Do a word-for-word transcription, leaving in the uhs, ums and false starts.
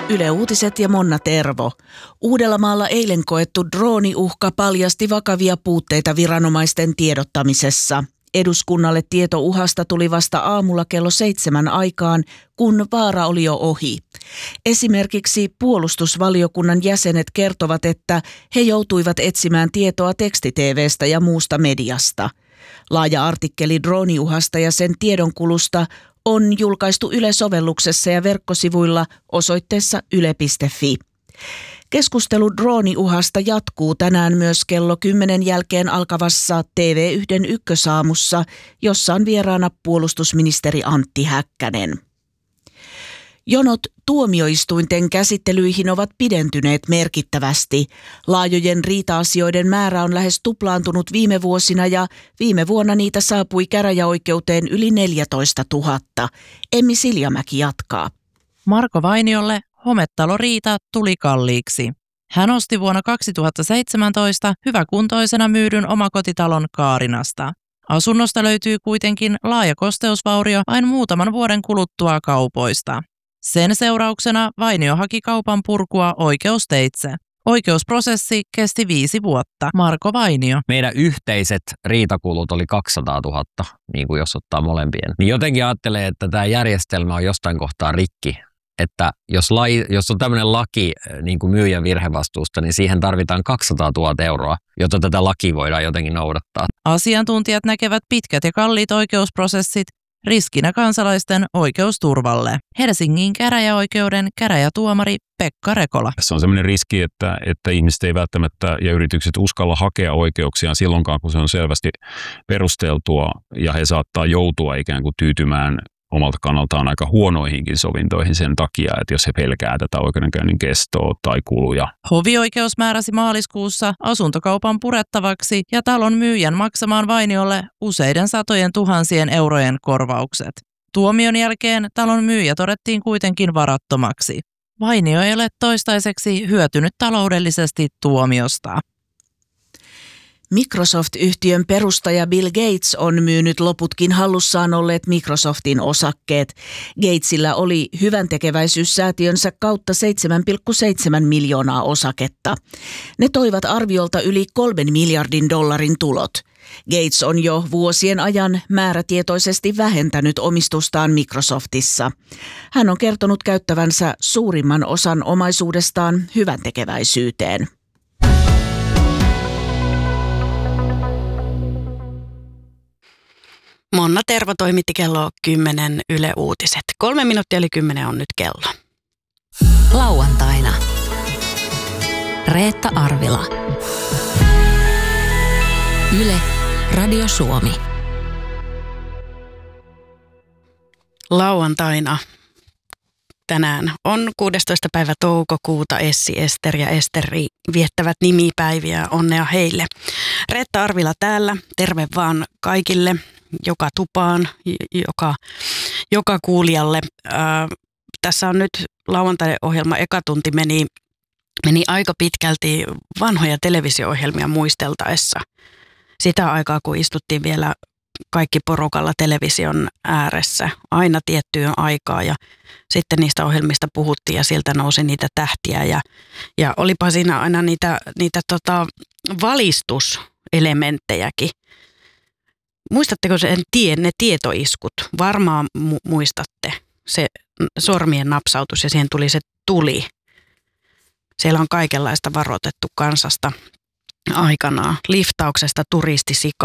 Yle Uutiset ja Monna Tervo. Uudellamaalla eilen koettu drooniuhka paljasti vakavia puutteita viranomaisten tiedottamisessa. Eduskunnalle tieto uhasta tuli vasta aamulla kello seitsemän aikaan, kun vaara oli jo ohi. Esimerkiksi puolustusvaliokunnan jäsenet kertovat, että he joutuivat etsimään tietoa teksti-tv:stä ja muusta mediasta. Laaja artikkeli drooniuhasta ja sen tiedonkulusta on julkaistu Yle-sovelluksessa ja verkkosivuilla osoitteessa yle piste fi. Keskustelu drooniuhasta jatkuu tänään myös kello kymmenen jälkeen alkavassa T V yksi ykkösaamussa, jossa on vieraana puolustusministeri Antti Häkkänen. Jonot tuomioistuinten käsittelyihin ovat pidentyneet merkittävästi. Laajojen riita-asioiden määrä on lähes tuplaantunut viime vuosina ja viime vuonna niitä saapui käräjäoikeuteen yli neljätoistatuhatta. Emmi Siljamäki jatkaa. Marko Vainiolle hometaloriita tuli kalliiksi. Hän osti vuonna kaksituhattaseitsemäntoista hyväkuntoisena myydyn omakotitalon Kaarinasta. Asunnosta löytyy kuitenkin laaja kosteusvaurio vain muutaman vuoden kuluttua kaupoista. Sen seurauksena Vainio haki kaupan purkua oikeusteitse. Oikeusprosessi kesti viisi vuotta. Marko Vainio. Meidän yhteiset riitakulut oli kaksisataatuhatta, niin kuin jos ottaa molempien. Niin jotenkin ajattelee, että tämä järjestelmä on jostain kohtaa rikki. Että jos, lai, jos on tämmöinen laki niin kuin myyjän virhevastuusta, niin siihen tarvitaan kaksisataatuhatta euroa, jotta tätä lakia voidaan jotenkin noudattaa. Asiantuntijat näkevät pitkät ja kalliit oikeusprosessit riskinä kansalaisten oikeusturvalle. Helsingin käräjäoikeuden käräjätuomari Pekka Rekola. Se on sellainen riski, että, että ihmiset ei välttämättä ja yritykset uskalla hakea oikeuksiaan silloinkaan, kun se on selvästi perusteltua ja he saattaa joutua ikään kuin tyytymään omalta kannaltaan aika huonoihinkin sovintoihin sen takia, että jos he pelkää tätä oikeudenkäynnin kestoa tai kuluja. Hovioikeus määräsi maaliskuussa asuntokaupan purettavaksi ja talon myyjän maksamaan Vainiolle useiden satojen tuhansien eurojen korvaukset. Tuomion jälkeen talon myyjä todettiin kuitenkin varattomaksi. Vainio ei ole toistaiseksi hyötynyt taloudellisesti tuomiosta. Microsoft-yhtiön perustaja Bill Gates on myynyt loputkin hallussaan olleet Microsoftin osakkeet. Gatesillä oli hyväntekeväisyyssäätiönsä kautta seitsemän pilkku seitsemän miljoonaa osaketta. Ne toivat arviolta yli kolmen miljardin dollarin tulot. Gates on jo vuosien ajan määrätietoisesti vähentänyt omistustaan Microsoftissa. Hän on kertonut käyttävänsä suurimman osan omaisuudestaan hyväntekeväisyyteen. Monna Tervo toimitti kello kymmenen Yle Uutiset. Kolme minuuttia eli kymmenen on nyt kello. Lauantaina. Reetta Arvila. Yle, Radio Suomi. Lauantaina tänään on kuudestoista päivä toukokuuta. Essi, Ester ja Esteri viettävät nimipäiviä. Onnea heille. Reetta Arvila täällä. Terve vaan kaikille. Joka tupaan, joka, joka kuulijalle. Ää, tässä on nyt lauantai-ohjelma eka tunti meni, meni aika pitkälti vanhoja televisio-ohjelmia muisteltaessa. Sitä aikaa, kun istuttiin vielä kaikki porukalla television ääressä aina tiettyyn aikaa ja sitten niistä ohjelmista puhuttiin ja sieltä nousi niitä tähtiä ja, ja olipa siinä aina niitä, niitä tota valistuselementtejäkin. Muistatteko sen tie, ne tietoiskut? Varmaan mu- muistatte. Se sormien napsautus ja siihen tuli se tuli. Siellä on kaikenlaista varoitettu kansasta aikanaan. Liftauksesta turistisika